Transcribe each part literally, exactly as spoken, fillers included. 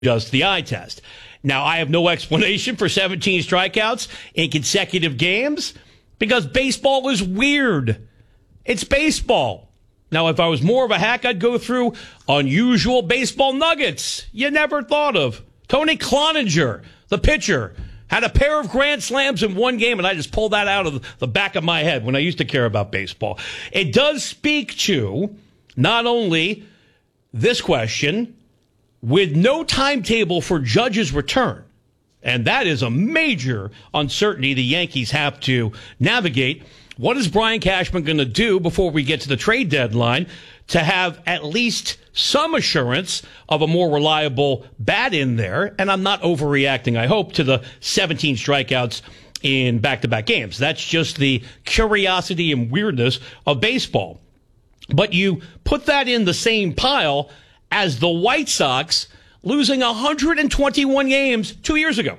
just the eye test. Now, I have no explanation for seventeen strikeouts in consecutive games because baseball is weird. It's baseball. Now, if I was more of a hack, I'd go through unusual baseball nuggets you never thought of. Tony Cloninger, the pitcher, had a pair of grand slams in one game, and I just pulled that out of the back of my head when I used to care about baseball. It does speak to not only this question, with no timetable for Judge's return, and that is a major uncertainty the Yankees have to navigate. What is Brian Cashman going to do before we get to the trade deadline to have at least some assurance of a more reliable bat in there? And I'm not overreacting, I hope, to the seventeen strikeouts in back-to-back games. That's just the curiosity and weirdness of baseball. But you put that in the same pile as the White Sox losing one hundred twenty-one games two years ago.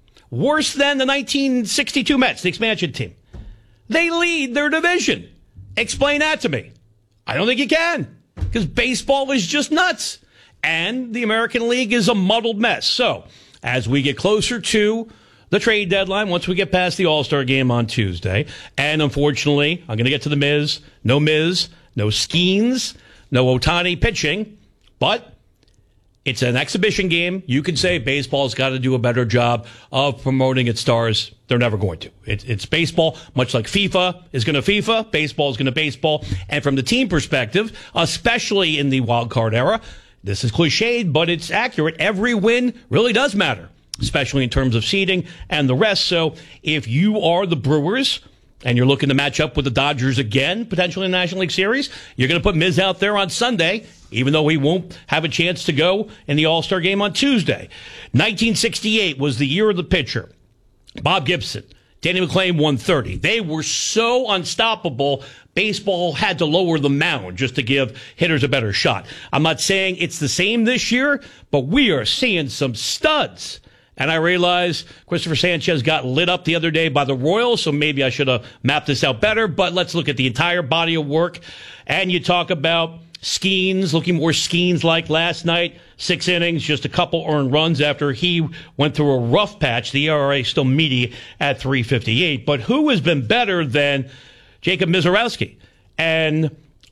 Worse than the nineteen sixty-two Mets, the expansion team. They lead their division. Explain that to me. I don't think you can, because baseball is just nuts. And the American League is a muddled mess. So, as we get closer to the trade deadline, once we get past the All-Star game on Tuesday, and unfortunately, I'm going to get to the Miz. No Miz, no Skeens, no Ohtani pitching, but it's an exhibition game. You could say baseball's got to do a better job of promoting its stars. They're never going to. It, it's baseball, much like FIFA is going to FIFA. Baseball is going to baseball. And from the team perspective, especially in the wild card era, this is cliched, but it's accurate. Every win really does matter, especially in terms of seeding and the rest. So if you are the Brewers and you're looking to match up with the Dodgers again, potentially in the National League Series, you're going to put Miz out there on Sunday, even though he won't have a chance to go in the All-Star game on Tuesday. nineteen sixty-eight was the year of the pitcher. Bob Gibson, Danny McClain, one thirty. They were so unstoppable, baseball had to lower the mound just to give hitters a better shot. I'm not saying it's the same this year, but we are seeing some studs. And I realize Christopher Sanchez got lit up the other day by the Royals, so maybe I should have mapped this out better. But let's look at the entire body of work. And you talk about Skeens, looking more Skeens-like last night. Six innings, just a couple earned runs after he went through a rough patch. The E R A still meaty at three fifty-eight. But who has been better than Jacob Misiorowski? And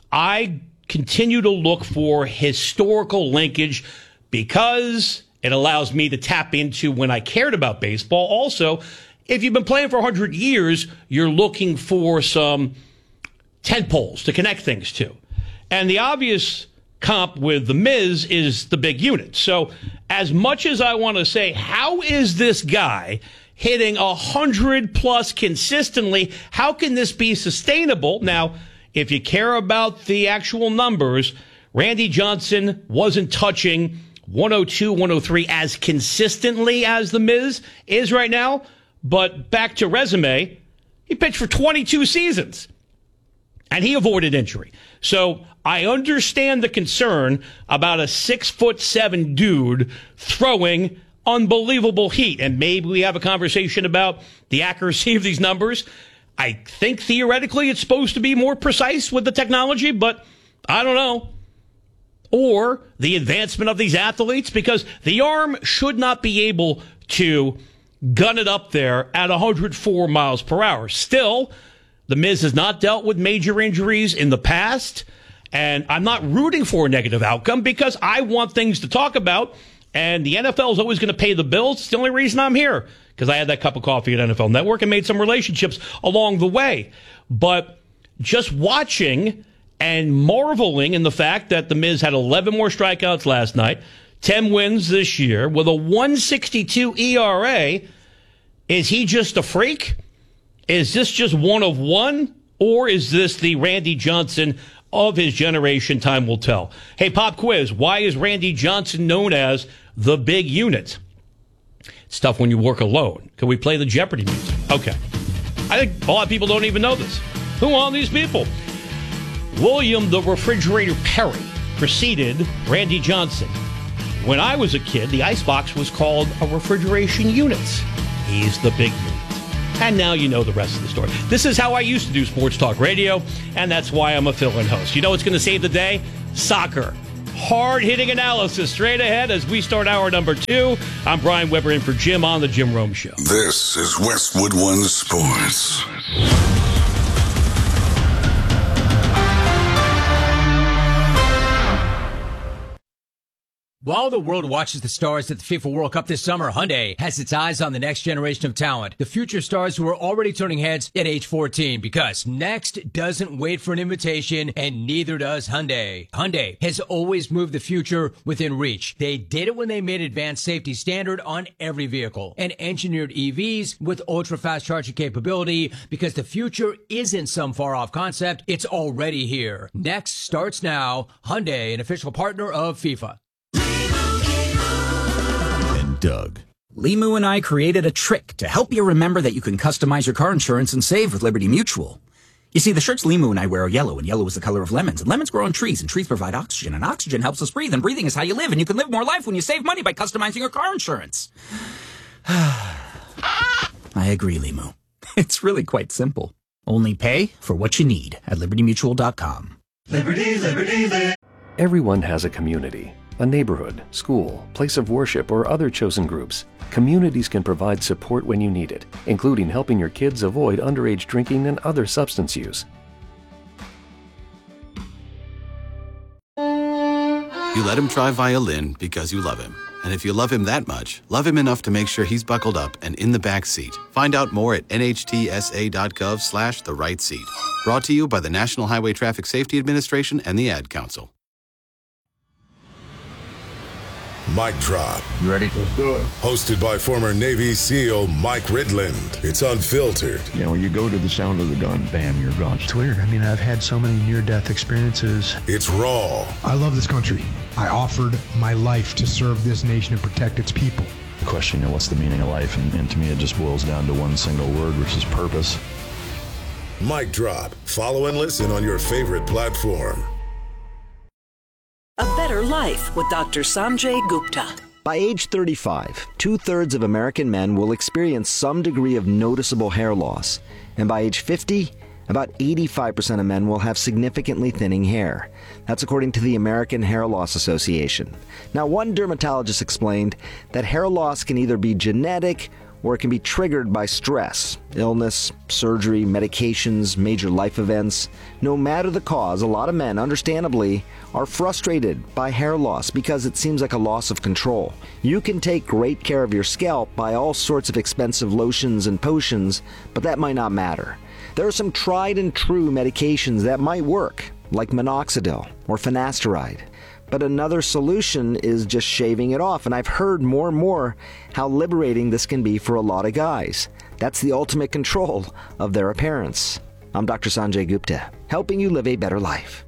I continue to look for historical linkage because it allows me to tap into when I cared about baseball. Also, if you've been playing for one hundred years, you're looking for some tent poles to connect things to. And the obvious comp with the Miz is the big unit. So as much as I want to say, how is this guy hitting one hundred plus consistently? How can this be sustainable? Now, if you care about the actual numbers, Randy Johnson wasn't touching one oh two, one oh three as consistently as the Miz is right now. But back to resume, he pitched for twenty-two seasons. And he avoided injury. So I understand the concern about a six foot seven dude throwing unbelievable heat. And maybe we have a conversation about the accuracy of these numbers. I think theoretically it's supposed to be more precise with the technology, but I don't know. Or the advancement of these athletes, because the arm should not be able to gun it up there at one hundred four miles per hour. Still, the Miz has not dealt with major injuries in the past, and I'm not rooting for a negative outcome because I want things to talk about, and the N F L is always going to pay the bills. It's the only reason I'm here, because I had that cup of coffee at N F L Network and made some relationships along the way. But just watching and marveling in the fact that the Miz had eleven more strikeouts last night, ten wins this year, with a one sixty-two E R A, is he just a freak? Is this just one of one, or is this the Randy Johnson of his generation? Time will tell. Hey, pop quiz. Why is Randy Johnson known as the big unit? It's tough when you work alone. Can we play the Jeopardy music? Okay. I think a lot of people don't even know this. Who are these people? William the Refrigerator Perry preceded Randy Johnson. When I was a kid, the icebox was called a refrigeration unit. He's the big unit. And now you know the rest of the story. This is how I used to do sports talk radio, and that's why I'm a fill-in host. You know what's going to save the day? Soccer. hard-hitting analysis straight ahead as we start hour number two. I'm Brian Weber in for Jim on the Jim Rome Show. This is Westwood One Sports. While the world watches the stars at the FIFA World Cup this summer, Hyundai has its eyes on the next generation of talent, the future stars who are already turning heads at age fourteen, because next doesn't wait for an invitation, and neither does Hyundai. Hyundai has always moved the future within reach. They did it when they made advanced safety standard on every vehicle and engineered E Vs with ultra-fast charging capability, because the future isn't some far-off concept, it's already here. Next starts now. Hyundai, an official partner of FIFA. Doug. Limu and I created a trick to help you remember that you can customize your car insurance and save with Liberty Mutual. You see, the shirts Limu and I wear are yellow, and yellow is the color of lemons, and lemons grow on trees, and trees provide oxygen, and oxygen helps us breathe, and breathing is how you live, and you can live more life when you save money by customizing your car insurance. I agree, Limu. It's really quite simple. Only pay for what you need at liberty mutual dot com. Liberty, liberty, liberty. Everyone has a community. A neighborhood, school, place of worship, or other chosen groups. Communities can provide support when you need it, including helping your kids avoid underage drinking and other substance use. You let him try violin because you love him. And if you love him that much, love him enough to make sure he's buckled up and in the back seat. Find out more at N H T S A dot gov slash the right seat. Brought to you by the National Highway Traffic Safety Administration and the Ad Council. Mic Drop. You ready? Let's do it. Hosted by former Navy SEAL Mike Ridland. It's unfiltered. You know, when you go to the sound of the gun, bam, you're gone. It's weird. I mean, I've had so many near-death experiences. It's raw. I love this country. I offered my life to serve this nation and protect its people. The question, you know, what's the meaning of life? And, and to me, it just boils down to one single word, which is purpose. Mic Drop. Follow and listen on your favorite platform. A Better Life with Doctor Sanjay Gupta. By age thirty-five, two-thirds of American men will experience some degree of noticeable hair loss. And by age fifty, about eighty-five percent of men will have significantly thinning hair. That's according to the American Hair Loss Association. Now, one dermatologist explained that hair loss can either be genetic or it can be triggered by stress, illness, surgery, medications, major life events. No matter the cause, a lot of men, understandably, are frustrated by hair loss because it seems like a loss of control. You can take great care of your scalp by all sorts of expensive lotions and potions, but that might not matter. There are some tried and true medications that might work, like minoxidil or finasteride. But another solution is just shaving it off, and I've heard more and more how liberating this can be for a lot of guys. That's the ultimate control of their appearance. I'm Doctor Sanjay Gupta, helping you live a better life.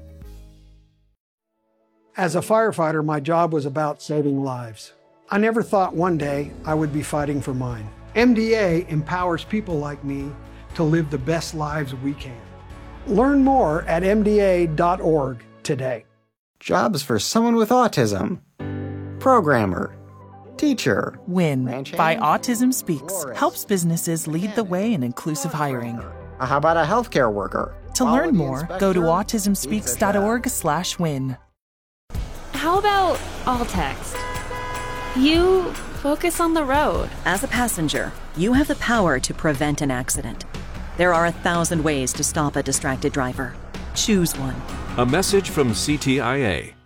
As a firefighter, my job was about saving lives. I never thought one day I would be fighting for mine. M D A empowers people like me to live the best lives we can. Learn more at M D A dot org today. Jobs for someone with autism. Programmer. Teacher. WIN by Autism Speaks helps businesses lead the way in inclusive hiring. How about a healthcare worker? To learn more, go to autism speaks dot org slash win. How about all text? You focus on the road. As a passenger, you have the power to prevent an accident. There are a thousand ways to stop a distracted driver. Choose one. A message from C T I A.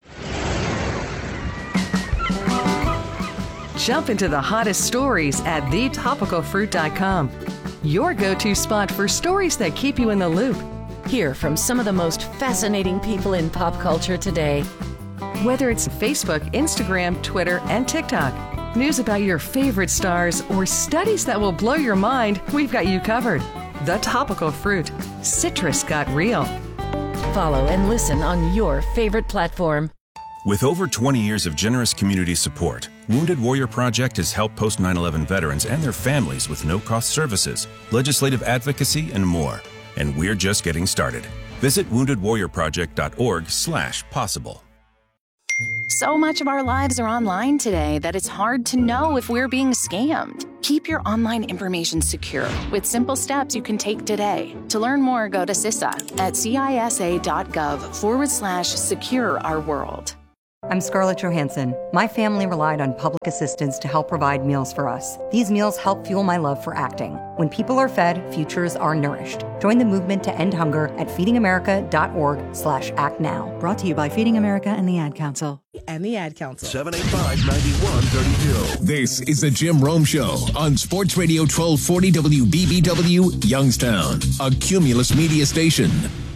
Jump into the hottest stories at the topical fruit dot com. Your go-to spot for stories that keep you in the loop. Hear from some of the most fascinating people in pop culture today. Whether it's Facebook, Instagram, Twitter, and TikTok, news about your favorite stars, or studies that will blow your mind, we've got you covered. The Topical Fruit. Citrus got real. Follow and listen on your favorite platform. With over twenty years of generous community support, Wounded Warrior Project has helped post nine eleven veterans and their families with no-cost services, legislative advocacy, and more. And we're just getting started. Visit wounded warrior project dot org slash possible. So much of our lives are online today that it's hard to know if we're being scammed. Keep your online information secure with simple steps you can take today. To learn more, go to C I S A at cisa.gov forward slash secure our world. I'm Scarlett Johansson. My family relied on public assistance to help provide meals for us. These meals help fuel my love for acting. When people are fed, futures are nourished. Join the movement to end hunger at feedingamerica.org slash act now. Brought to you by Feeding America and the Ad Council. And the Ad Council. seven eight five, nine one three two. This is the Jim Rome Show on Sports Radio twelve forty W B B W, Youngstown, a Cumulus Media station.